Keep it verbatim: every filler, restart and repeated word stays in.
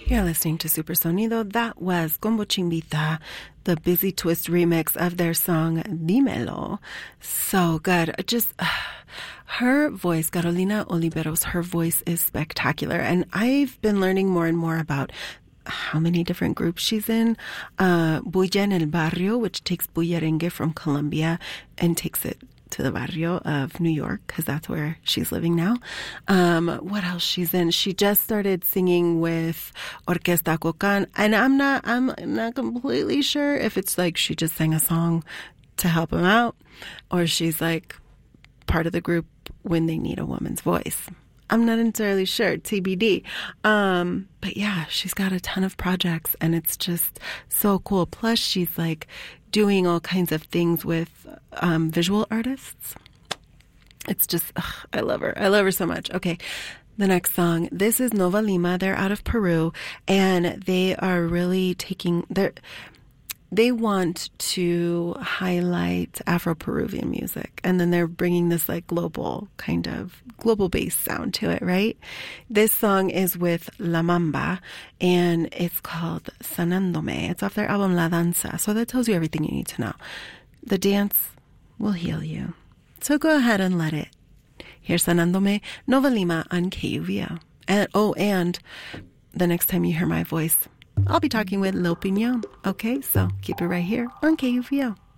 You're listening to Super Sonido. That was Combo Chimbita, the Busy Twist remix of their song Dímelo. So good. Just uh, her voice, Carolina Oliveros, her voice is spectacular. And I've been learning more and more about how many different groups she's in. Uh, Bulla en el Barrio, which takes bullerengue from Colombia and takes it to the barrio of New York, because that's where she's living now. Um, what else she's in? She just started singing with Orquesta Cocan, and I'm not, I'm not completely sure if it's like she just sang a song to help him out, or she's like part of the group when they need a woman's voice. I'm not entirely sure, T B D. Um, but yeah, she's got a ton of projects, and it's just so cool. Plus, she's like doing all kinds of things with um, visual artists. It's just, ugh, I love her. I love her so much. Okay, the next song. This is Nova Lima. They're out of Peru, and they are really taking their... They want to highlight Afro-Peruvian music, and then they're bringing this like global kind of global-based sound to it, right? This song is with La Mamba, and it's called Sanándome. It's off their album La Danza, so that tells you everything you need to know. The dance will heal you. So go ahead and let it. Here's Sanándome, Nova Lima on K U V O. And, oh, and the next time you hear my voice, I'll be talking with Lil Piñón. Okay, so keep it right here on K U V O.